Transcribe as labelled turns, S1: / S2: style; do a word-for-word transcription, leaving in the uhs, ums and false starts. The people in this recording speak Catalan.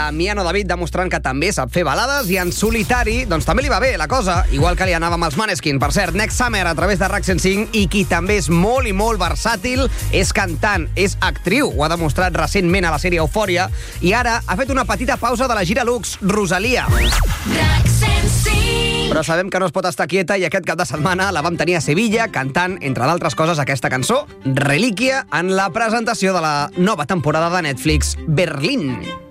S1: Damiano David demostrant que també sap fer balades, i en solitari doncs també li va bé la cosa, igual que li anava amb els Maneskin. Per cert, Next Summer a través de RAC cent cinc, i qui també és molt i molt versàtil és cantant, és actriu, ho ha demostrat recentment a la sèrie Eufòria, i ara ha fet una petita pausa de la gira Lux, Rosalia. RAC cent cinc. Però sabem que no es pot estar quieta, i aquest cap de setmana la vam tenir a Sevilla cantant, entre d'altres coses, aquesta cançó, Relíquia, en la presentació de la nova temporada de Netflix, Berlín.